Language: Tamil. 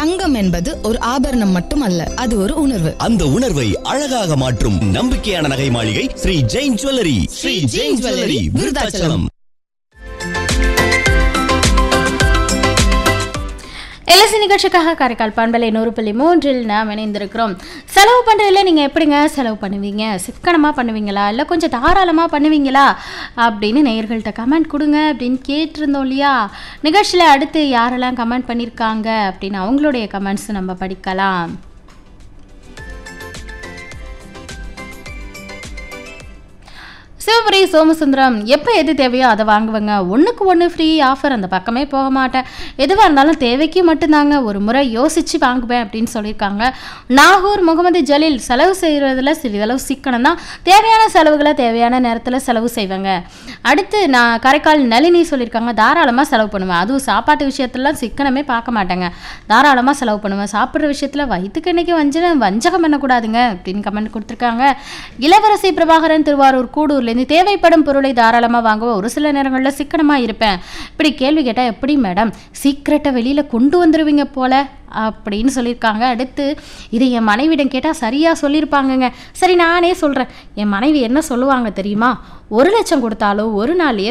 தங்கம் என்பது ஒரு ஆபரணம் மட்டுமல்ல, அது ஒரு உணர்வு. அந்த உணர்வை அழகாக மாற்றும் நம்பிக்கையான நகை மாளிகை Sri Jain jewellery. Sri Jain jewellery, Virudhachalam. LSC நிகழ்ச்சிக்காக காரைக்கால் பண்பலை 100.3 நாம் இணைந்திருக்கிறோம். செலவு பண்ணுறதுல நீங்கள் எப்படிங்க செலவு பண்ணுவீங்க? சிக்கனமாக பண்ணுவீங்களா, இல்லை கொஞ்சம் தாராளமாக பண்ணுவீங்களா அப்படின்னு நேயர்கள்ட்ட கமெண்ட் கொடுங்க அப்படின்னு கேட்டிருந்தோம் இல்லையா? நிகழ்ச்சியில் அடுத்து யாரெல்லாம் கமெண்ட் பண்ணியிருக்காங்க அப்படின்னு அவங்களுடைய கமெண்ட்ஸ் நம்ம படிக்கலாம். சிவபுரி சோமசுந்தரம், எப்போ எது தேவையோ அதை வாங்குவேங்க. ஒன்றுக்கு ஒன்று ஃப்ரீ ஆஃபர், அந்த பக்கமே போக மாட்டேன். எதுவாக இருந்தாலும் தேவைக்கு மட்டும்தாங்க ஒரு முறை யோசித்து வாங்குவேன் அப்படின்னு சொல்லியிருக்காங்க. நாகூர் முகமது ஜலீல், செலவு செய்கிறதுல சிறிதளவு சிக்கனம் தான், தேவையான செலவுகளை தேவையான நேரத்தில் செலவு செய்வேங்க. அடுத்து நான் காரைக்கால் நளினி சொல்லியிருக்காங்க, தாராளமாக செலவு பண்ணுவேன். அதுவும் சாப்பாட்டு விஷயத்துலலாம் சிக்கனமே பார்க்க மாட்டேங்க, தாராளமாக செலவு பண்ணுவேன். சாப்பிட்ற விஷயத்தில் வயிற்றுக்கு இன்றைக்கி வஞ்சகம் பண்ணக்கூடாதுங்க அப்படின்னு கமெண்ட் கொடுத்துருக்காங்க. இளவரசி பிரபாகரன், திருவாரூர் கூடூர்ல தேவைப்படும் பொருளை தாராளமாக வாங்குவோம், ஒரு சில நேரங்களில் சிக்கனமாக இருப்பேன். இப்படி கேள்வி கேட்டால் எப்படி மேடம் சீக்கிரட்டை வெளியில் கொண்டு வந்துடுவீங்க போல அப்படின்னு சொல்லியிருக்காங்க. அடுத்து இதை என் மனைவியிடம் கேட்டால் சரியாக சொல்லியிருப்பாங்கங்க. சரி நானே சொல்கிறேன். என் மனைவி என்ன சொல்லுவாங்க தெரியுமா? 1 லட்சம் கொடுத்தாலும் ஒரு நாள்லேயே